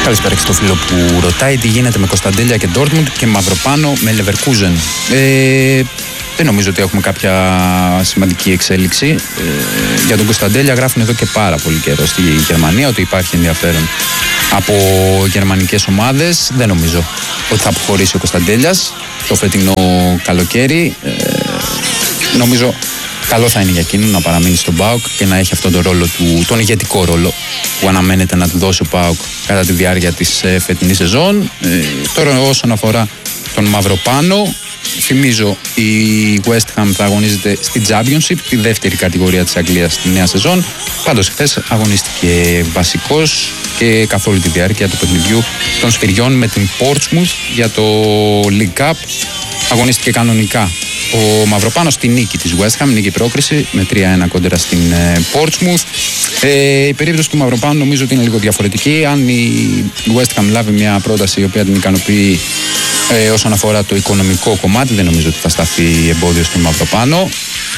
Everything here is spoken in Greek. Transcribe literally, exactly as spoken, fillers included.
Καλησπέρα και στο φίλο που ρωτάει τι γίνεται με Κωνσταντέλια και Ντόρτμουντ και Μαυροπάνο με Λεβερκούζεν. Ε, δεν νομίζω ότι έχουμε κάποια σημαντική εξέλιξη. Ε, για τον Κωνσταντέλια γράφουν εδώ και πάρα πολύ καιρό στη Γερμανία ότι υπάρχει ενδιαφέρον από γερμανικές ομάδες. Δεν νομίζω ότι θα αποχωρήσει ο Κωνσταντέλιας το φετινό καλοκαίρι. Ε, νομίζω καλό θα είναι για εκείνον να παραμείνει στον ΠΑΟΚ και να έχει αυτόν τον ρόλο του, τον ηγετικό ρόλο που αναμένεται να του δώσει ο ΠΑΟΚ κατά τη διάρκεια της ε, φετινής σεζόν. Ε, τώρα όσον αφορά τον Μαυροπάνο, θυμίζω η West Ham θα αγωνίζεται στη Championship, τη δεύτερη κατηγορία της Αγγλίας στη νέα σεζόν. Πάντως χθες αγωνίστηκε βασικός και καθ' όλη τη διάρκεια του παιχνιδιού των σφυριών με την Portsmouth για το League Cup. Αγωνίστηκε κανονικά ο Μαυροπάνος στη νίκη της West Ham, νίκη πρόκριση με τρία ένα κόντρα στην ε, Portsmouth. Ε, η περίπτωση του Μαυροπάνου νομίζω ότι είναι λίγο διαφορετική. Αν η West Ham λάβει μια πρόταση η οποία την ικανοποιεί ε, όσον αφορά το οικονομικό κομμάτι, δεν νομίζω ότι θα σταθεί εμπόδιο στον Μαυροπάνο.